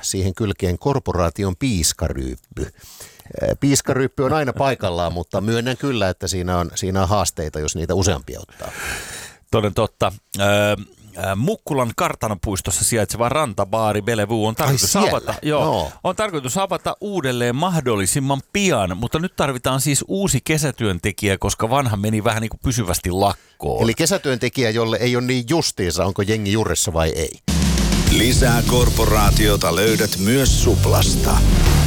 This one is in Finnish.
siihen kylkeen korporaation piiskaryyppy. Piiskaryyppy on aina paikallaan, mutta myönnän kyllä, että siinä on haasteita, jos niitä useampia ottaa. Toden totta. Mukkulan kartanopuistossa sijaitseva rantabaari Bellevue on tarkoitus avata uudelleen mahdollisimman pian, mutta nyt tarvitaan siis uusi kesätyöntekijä, koska vanha meni vähän niin kuin pysyvästi lakkoon. Eli kesätyöntekijä, jolle ei ole niin justiinsa, onko jengi jurressa vai ei. Lisää korporaatiota löydät myös Suplasta.